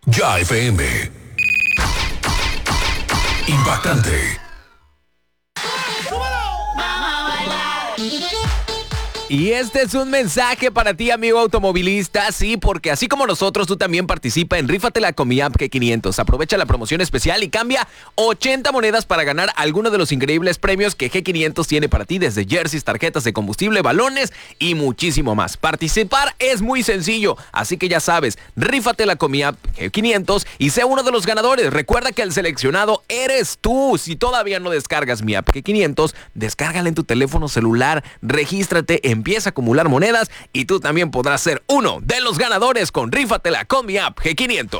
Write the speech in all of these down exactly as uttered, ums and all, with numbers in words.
Ya F M. Impactante. Y este es un mensaje para ti, amigo automovilista, sí, porque así como nosotros, tú también participa en Rífatela con mi app G quinientos. Aprovecha la promoción especial y cambia ochenta monedas para ganar alguno de los increíbles premios que G quinientos tiene para ti, desde jerseys, tarjetas de combustible, balones y muchísimo más. Participar es muy sencillo, así que ya sabes, Rífatela con mi app G quinientos y sé uno de los ganadores. Recuerda que el seleccionado eres tú. Si todavía no descargas mi app G quinientos, descárgala en tu teléfono celular, regístrate, empieza a acumular monedas y tú también podrás ser uno de los ganadores con Rífatela con mi app G quinientos.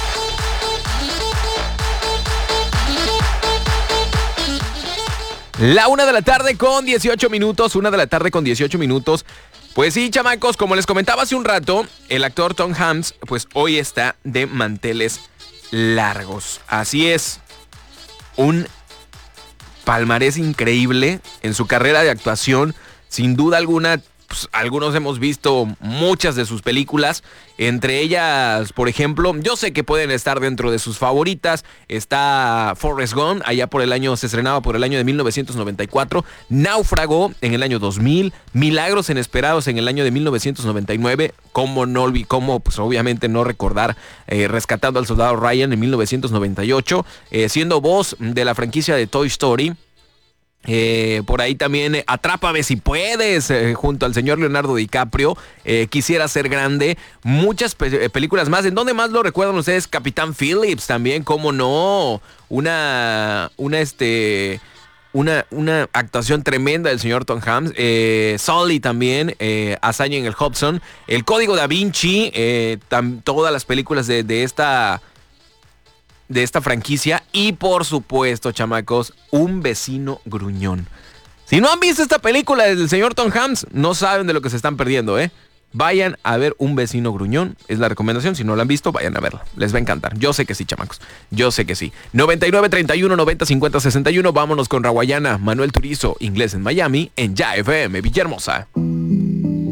La una de la tarde con dieciocho minutos, una de la tarde con dieciocho minutos. Pues sí, chamacos, como les comentaba hace un rato, el actor Tom Hanks, pues hoy está de manteles largos. Así es, un palmarés increíble en su carrera de actuación. Sin duda alguna, pues, algunos hemos visto muchas de sus películas, entre ellas, por ejemplo, yo sé que pueden estar dentro de sus favoritas. Está Forrest Gump, allá por el año, se estrenaba por el año de mil novecientos noventa y cuatro, Náufrago en el año dos mil, Milagros Inesperados en el año de mil novecientos noventa y nueve, cómo no, cómo, pues obviamente no recordar eh, Rescatando al Soldado Ryan en mil novecientos noventa y ocho, eh, siendo voz de la franquicia de Toy Story. Eh, por ahí también eh, Atrápame si puedes, eh, junto al señor Leonardo DiCaprio, eh, Quisiera ser grande, muchas pe- películas más. ¿En dónde más lo recuerdan ustedes? Capitán Phillips también, cómo no, una, una este, una, una actuación tremenda del señor Tom Hanks. eh, Sully también, eh, Hazaña en el Hudson, El Código Da Vinci, eh, tam, todas las películas de, de esta de esta franquicia y, por supuesto, chamacos, Un vecino gruñón. Si no han visto esta película del señor Tom Hanks, no saben de lo que se están perdiendo, ¿eh? Vayan a ver Un vecino gruñón, es la recomendación. Si no la han visto, vayan a verla, les va a encantar. Yo sé que sí, chamacos, yo sé que sí. noventa y nueve, treinta y uno, noventa, cincuenta, sesenta y uno. Vámonos con Rawayana, Manuel Turizo, Inglés en Miami, en Ya F M Villahermosa.